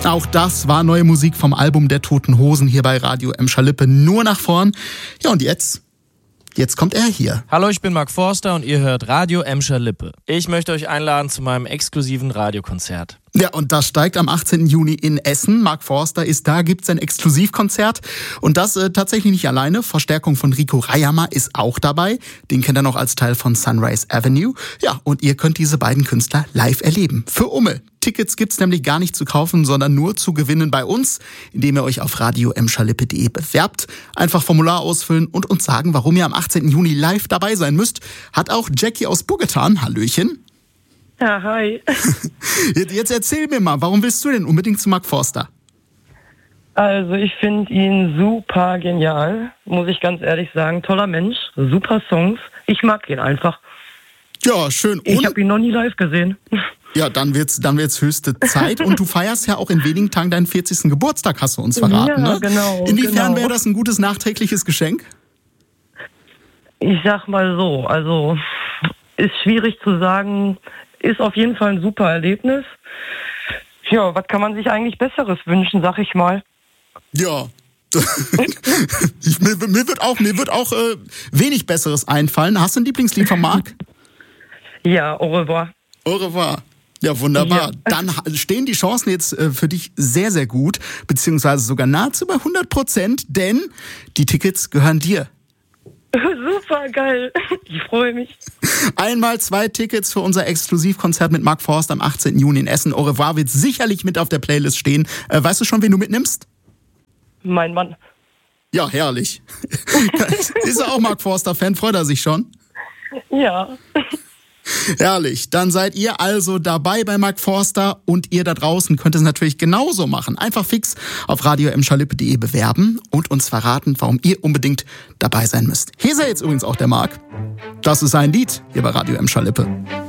Auch das war neue Musik vom Album der Toten Hosen hier bei Radio Emscher-Lippe. Nur nach vorn. Ja, und jetzt kommt er hier. Hallo, ich bin Mark Forster und ihr hört Radio Emscher-Lippe. Ich möchte euch einladen zu meinem exklusiven Radiokonzert. Ja, und das steigt am 18. Juni in Essen. Mark Forster ist da, gibt's ein Exklusivkonzert. Und das tatsächlich nicht alleine. Verstärkung von Rico Reyhammer ist auch dabei. Den kennt er noch als Teil von Sunrise Avenue. Ja, und ihr könnt diese beiden Künstler live erleben. Für Umme. Tickets gibt's nämlich gar nicht zu kaufen, sondern nur zu gewinnen bei uns, indem ihr euch auf radioemscherlippe.de bewerbt. Einfach Formular ausfüllen und uns sagen, warum ihr am 18. Juni live dabei sein müsst. Hat auch Jackie aus Buggetan. Hallöchen. Ja, hi. Jetzt erzähl mir mal, warum willst du denn unbedingt zu Mark Forster? Also ich finde ihn super genial, muss ich ganz ehrlich sagen. Toller Mensch, super Songs. Ich mag ihn einfach. Ja, schön. Ich habe ihn noch nie live gesehen. Ja, dann wird's höchste Zeit. Und du feierst ja auch in wenigen Tagen deinen 40. Geburtstag, hast du uns verraten. Ja, ne? genau. Inwiefern wäre das ein gutes nachträgliches Geschenk? Ich sag mal so, also ist schwierig zu sagen, ist auf jeden Fall ein super Erlebnis. Ja, was kann man sich eigentlich Besseres wünschen, sag ich mal. Ja. Mir wird auch wenig Besseres einfallen. Hast du ein Lieblingslied von Mark? Ja, au revoir. Au revoir. Ja, wunderbar. Ja. Dann stehen die Chancen jetzt für dich sehr, sehr gut, beziehungsweise sogar nahezu bei 100%, denn die Tickets gehören dir. Super geil. Ich freue mich. Einmal 2 Tickets für unser Exklusivkonzert mit Mark Forster am 18. Juni in Essen. Au revoir wird sicherlich mit auf der Playlist stehen. Weißt du schon, wen du mitnimmst? Mein Mann. Ja, herrlich. Ist er auch Mark Forster-Fan? Freut er sich schon? Ja. Herrlich. Dann seid ihr also dabei bei Mark Forster und ihr da draußen könnt es natürlich genauso machen. Einfach fix auf radioemscherlippe.de bewerben und uns verraten, warum ihr unbedingt dabei sein müsst. Hier ist er jetzt übrigens auch der Mark. Das ist sein Lied hier bei Radio Emscher-Lippe.